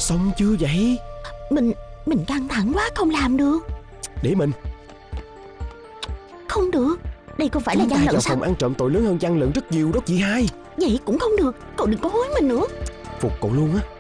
Xong chưa vậy? Mình căng thẳng quá không làm được. Để mình. Không được, đây không phải là Chúng ta gian lận vào sao? phòng ăn trộm tội lớn hơn gian lận rất nhiều đó chị hai. Vậy cũng không được, cậu đừng có hối mình nữa. Phục cậu luôn á.